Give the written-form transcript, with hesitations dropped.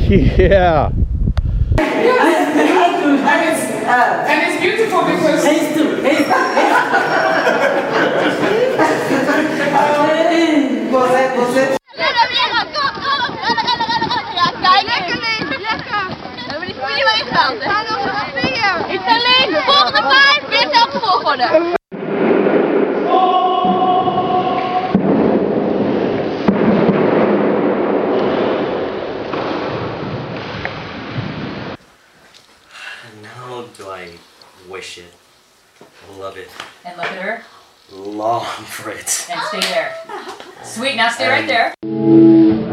Yeah. And it's beautiful because Italië, volgende paard, weer zelfde volgorde. Now do I wish it, love it, And look at her. long for it. And stay there. Sweet, now stay right there.